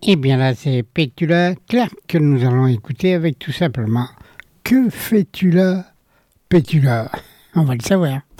Eh bien là, c'est Pétula Clark que nous allons écouter avec tout simplement Que fais-tu là, Pétula? On va le savoir.